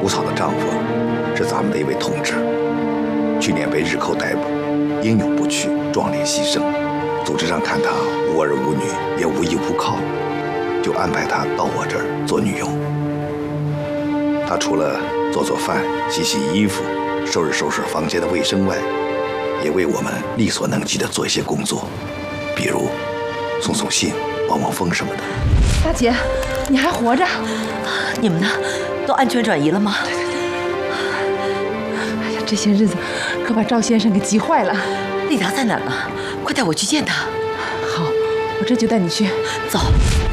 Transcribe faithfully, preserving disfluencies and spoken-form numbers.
草的丈夫是咱们的一位同志，去年被日寇逮捕，英勇不屈，壮烈牺牲。组织上看他无儿无女，也无依无靠，就安排他到我这儿做女佣。他除了做做饭、洗洗衣服、收拾收拾房间的卫生外，也为我们力所能及的做一些工作，比如送送信、望望风什么的。 大姐，你还活着？ 你们呢？都安全转移了吗？ 对对对。哎呀，这些日子可把赵先生给急坏了。 丽达在哪儿呢？快带我去见他。 好，我这就带你去。 走。